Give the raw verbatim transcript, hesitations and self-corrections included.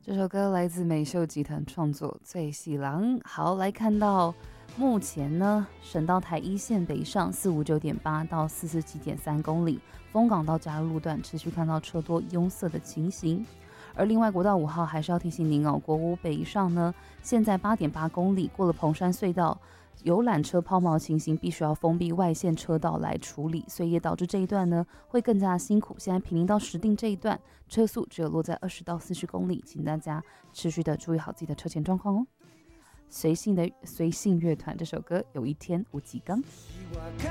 这首歌来自美秀集团创作，最喜郎。好，来看到目前呢，省道台一线北上四五九点八到四四七点三公里，丰港到嘉路路段持续看到车多拥塞的情形。而另外国道五号还是要提醒您哦，国五北上呢，现在八点八公里过了彭山隧道，游览车抛锚情形必须要封闭外线车道来处理，所以也导致这一段呢会更加辛苦。现在平林到石碇这一段车速只有落在二十到四十公里，请大家持续的注意好自己的车前状况哦。随性的随性乐团这首歌，有一天吴吉刚。